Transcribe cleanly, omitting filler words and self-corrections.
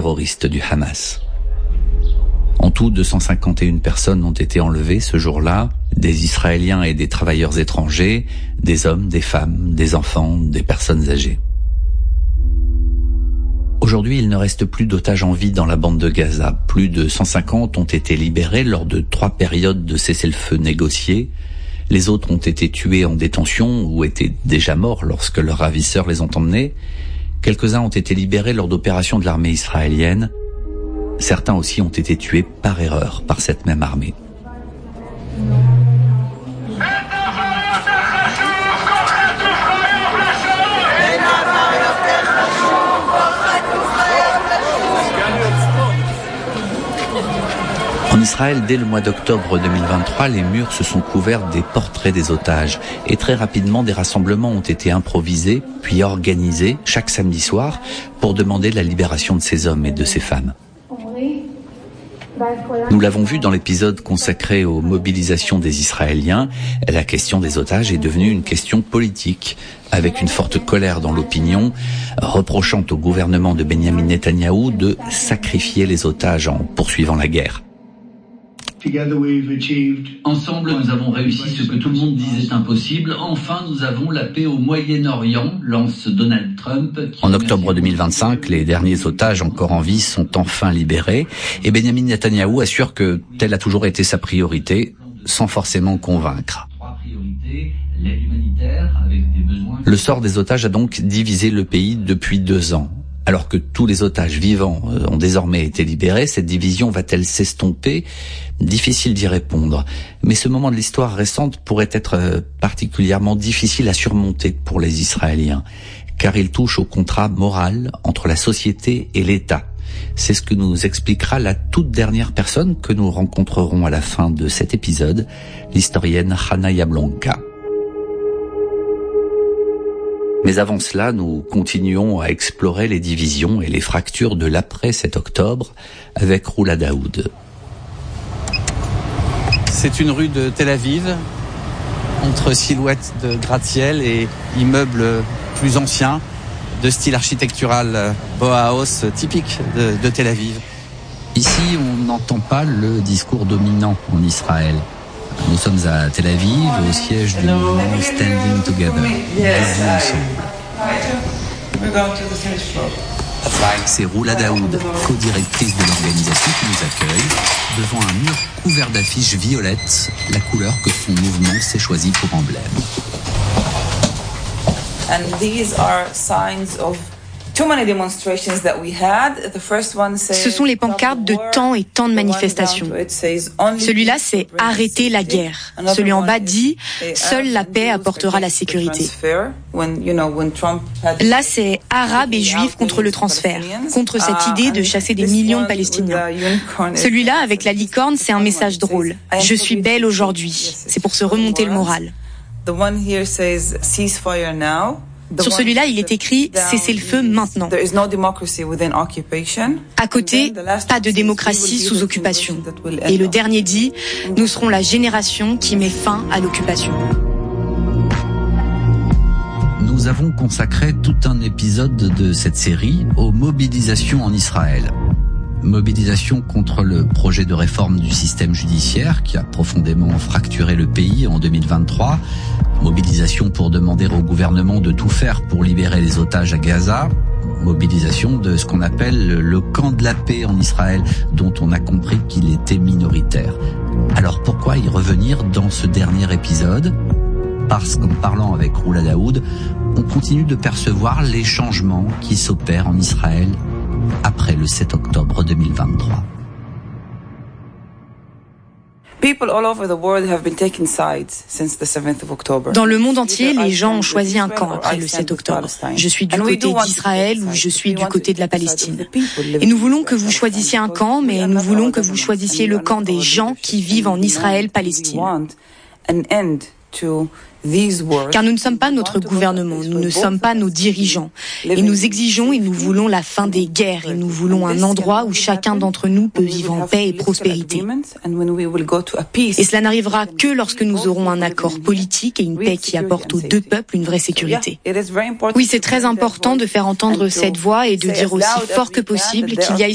terroristes du Hamas. En tout, 251 personnes ont été enlevées ce jour-là, des Israéliens et des travailleurs étrangers, des hommes, des femmes, des enfants, des personnes âgées. Aujourd'hui, il ne reste plus d'otages en vie dans la bande de Gaza. Plus de 150 ont été libérés lors de 3 périodes de cessez-le-feu négociés. Les autres ont été tués en détention ou étaient déjà morts lorsque leurs ravisseurs les ont emmenés. Quelques-uns ont été libérés lors d'opérations de l'armée israélienne. Certains aussi ont été tués par erreur par cette même armée. En Israël, dès le mois d'octobre 2023, les murs se sont couverts des portraits des otages. Et très rapidement, des rassemblements ont été improvisés, puis organisés, chaque samedi soir, pour demander la libération de ces hommes et de ces femmes. Nous l'avons vu dans l'épisode consacré aux mobilisations des Israéliens, la question des otages est devenue une question politique, avec une forte colère dans l'opinion, reprochant au gouvernement de Benyamin Netanyahou de sacrifier les otages en poursuivant la guerre. Ensemble, nous avons réussi ce que tout le monde disait impossible. Enfin, nous avons la paix au Moyen-Orient, lance Donald Trump. En octobre 2025, les derniers otages encore en vie sont enfin libérés et Benyamin Netanyahou assure que telle a toujours été sa priorité, sans forcément convaincre. Le sort des otages a donc divisé le pays depuis 2 ans. Alors que tous les otages vivants ont désormais été libérés, cette division va-t-elle s'estomper ? Difficile d'y répondre. Mais ce moment de l'histoire récente pourrait être particulièrement difficile à surmonter pour les Israéliens, car il touche au contrat moral entre la société et l'État. C'est ce que nous expliquera la toute dernière personne que nous rencontrerons à la fin de cet épisode, l'historienne Hannah Yablonka. Mais avant cela, nous continuons à explorer les divisions et les fractures de l'après 7 octobre avec Roula Daoud. C'est une rue de Tel Aviv, entre silhouettes de gratte-ciel et immeubles plus anciens, de style architectural Bauhaus typique de Tel Aviv. Ici, on n'entend pas le discours dominant en Israël. Nous sommes à Tel Aviv, au siège du mouvement Standing Together. Debout ensemble. C'est Roula Daoud, co-directrice de l'organisation, qui nous accueille devant un mur couvert d'affiches violettes, la couleur que son mouvement s'est choisi pour emblème. And these are signs of Ce sont les pancartes de tant et tant de manifestations. Celui-là, c'est « Arrêtez la guerre ». Celui en bas dit « Seule la paix apportera la sécurité ». Là, c'est « Arabes et Juifs contre le transfert », contre cette idée de chasser des millions de Palestiniens. Celui-là, avec la licorne, c'est un message drôle. « Je suis belle aujourd'hui ». C'est pour se remonter le moral. Sur celui-là, il est écrit « Cessez-le-feu maintenant ». À côté, pas de démocratie sous occupation. Et le dernier dit « Nous serons la génération qui met fin à l'occupation ». Nous avons consacré tout un épisode de cette série aux mobilisations en Israël. Mobilisation contre le projet de réforme du système judiciaire qui a profondément fracturé le pays en 2023. Mobilisation pour demander au gouvernement de tout faire pour libérer les otages à Gaza. Mobilisation de ce qu'on appelle le camp de la paix en Israël, dont on a compris qu'il était minoritaire. Alors pourquoi y revenir dans ce dernier épisode ? Parce qu'en parlant avec Roula Daoud, on continue de percevoir les changements qui s'opèrent en Israël après le 7 octobre 2023. Dans le monde entier, les gens ont choisi un camp après le 7 octobre. Je suis du côté d'Israël ou je suis du côté de la Palestine. Et nous voulons que vous choisissiez un camp, mais nous voulons que vous choisissiez le camp des gens qui vivent en Israël-Palestine. Car nous ne sommes pas notre gouvernement, nous ne sommes pas nos dirigeants. Et nous exigeons et nous voulons la fin des guerres et nous voulons un endroit où chacun d'entre nous peut vivre en paix et prospérité. Et cela n'arrivera que lorsque nous aurons un accord politique et une paix qui apporte aux deux peuples une vraie sécurité. Oui, c'est très important de faire entendre cette voix et de dire aussi fort que possible qu'il y a